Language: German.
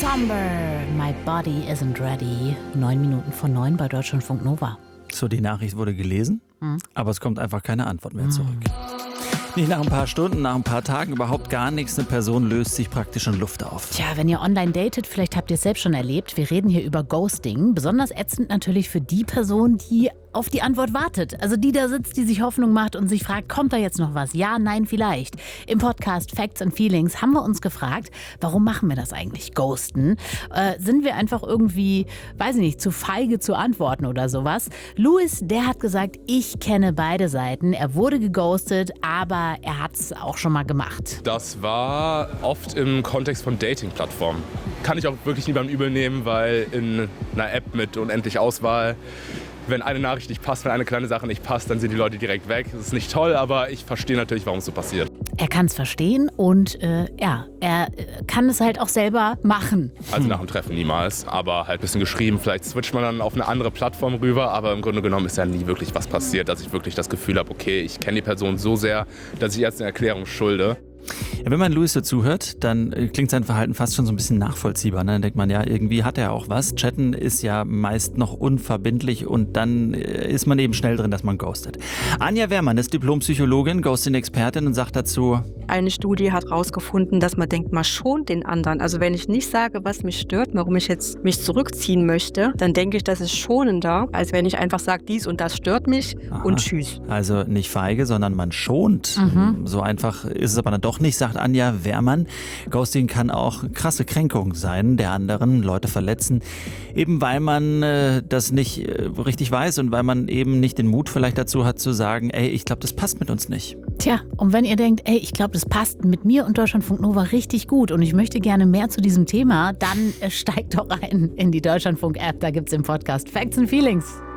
Somber, my body isn't ready. 9 Minuten vor 9 bei Deutschlandfunk Nova. So, die Nachricht wurde gelesen, aber es kommt einfach keine Antwort mehr zurück. Nicht nach ein paar Stunden, nach ein paar Tagen, überhaupt gar nichts. Eine Person löst sich praktisch in Luft auf. Tja, wenn ihr online datet, vielleicht habt ihr es selbst schon erlebt. Wir reden hier über Ghosting. Besonders ätzend natürlich für die Person, die auf die Antwort wartet. Also die da sitzt, die sich Hoffnung macht und sich fragt, kommt da jetzt noch was? Ja, nein, vielleicht. Im Podcast Facts and Feelings haben wir uns gefragt, warum machen wir das eigentlich? Ghosten? Sind wir einfach irgendwie, weiß ich nicht, zu feige zu antworten oder sowas? Louis, der hat gesagt, ich kenne beide Seiten. Er wurde geghostet, aber er hat es auch schon mal gemacht. Das war oft im Kontext von Dating-Plattformen. Kann ich auch wirklich niemandem übel nehmen, weil in einer App mit unendlich Auswahl, wenn eine Nachricht nicht passt, wenn eine kleine Sache nicht passt, dann sind die Leute direkt weg. Das ist nicht toll, aber ich verstehe natürlich, warum es so passiert. Er kann es verstehen und er kann es halt auch selber machen. Also nach dem Treffen niemals, aber halt ein bisschen geschrieben. Vielleicht switcht man dann auf eine andere Plattform rüber, aber im Grunde genommen ist ja nie wirklich was passiert, dass ich wirklich das Gefühl habe, okay, ich kenne die Person so sehr, dass ich jetzt eine Erklärung schulde. Ja, wenn man Louis so zuhört, dann klingt sein Verhalten fast schon so ein bisschen nachvollziehbar. Ne? Dann denkt man, ja, irgendwie hat er auch was. Chatten ist ja meist noch unverbindlich und dann ist man eben schnell drin, dass man ghostet. Anja Wehrmann ist Diplompsychologin, Ghosting-Expertin und sagt dazu: Eine Studie hat herausgefunden, dass man denkt, man schont den anderen. Also wenn ich nicht sage, was mich stört, warum ich jetzt mich zurückziehen möchte, dann denke ich, das ist schonender, als wenn ich einfach sage, dies und das stört mich und tschüss. Also nicht feige, sondern man schont. So einfach ist es aber dann doch nicht, sagt Anja Wehrmann. Ghosting kann auch krasse Kränkung sein der anderen, Leute verletzen, eben weil man das nicht richtig weiß und weil man eben nicht den Mut vielleicht dazu hat zu sagen, ey, ich glaube, das passt mit uns nicht. Tja, und wenn ihr denkt, ey, ich glaube, das passt mit mir und Deutschlandfunk Nova richtig gut und ich möchte gerne mehr zu diesem Thema, dann steigt doch ein in die Deutschlandfunk-App. Da gibt es im Podcast Facts and Feelings.